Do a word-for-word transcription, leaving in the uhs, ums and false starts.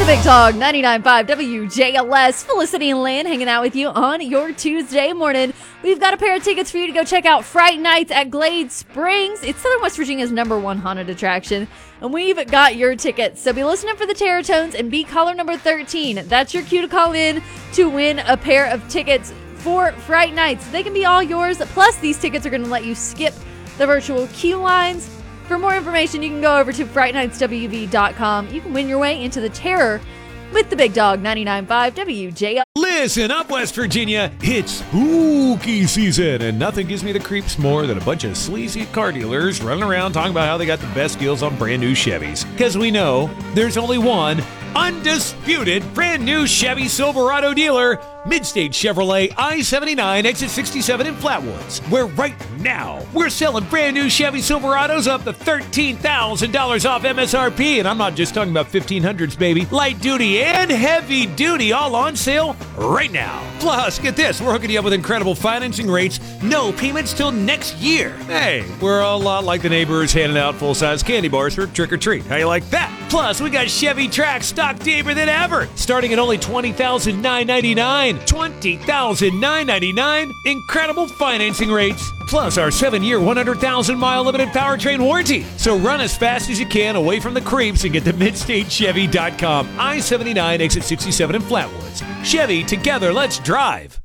the Big Dog ninety-nine point five W J L S. Felicity and Lynn hanging out with you on your Tuesday morning. We've got a pair of tickets for you to go check out Fright Nights at Glade Springs. It's Southern West Virginia's number one haunted attraction, and we've got your tickets. So be listening for the Terratones and be caller number thirteen. That's your cue to call in to win a pair of tickets for Fright Nights. They can be all yours. Plus, these tickets are going to let you skip the virtual queue lines. For more information, you can go over to fright nights w v dot com. You can win your way into the terror with the Big Dog ninety-nine point five W J L S. Listen up, West Virginia. It's spooky season, and nothing gives me the creeps more than a bunch of sleazy car dealers running around talking about how they got the best deals on brand new Chevys. Because we know there's only one undisputed brand new Chevy Silverado dealer, Midstate Chevrolet I seventy-nine, exit sixty-seven in Flatwoods, where right now we're selling brand new Chevy Silverados up to thirteen thousand dollars off M S R P. And I'm not just talking about fifteen hundreds, baby. Light duty and heavy duty all on sale right now. Plus, get this, we're hooking you up with incredible financing rates, no payments till next year. Hey, we're a lot like the neighbors handing out full-size candy bars for trick or treat. How you like that? Plus, we got Chevy Trax stock deeper than ever, starting at only twenty thousand nine hundred ninety-nine dollars. twenty thousand nine hundred ninety-nine dollars. Incredible financing rates. Plus our seven-year, one hundred thousand mile limited powertrain warranty. So run as fast as you can away from the creeps and get to midstate chevy dot com. I seventy-nine, exit sixty-seven in Flatwoods. Chevy, together, let's drive.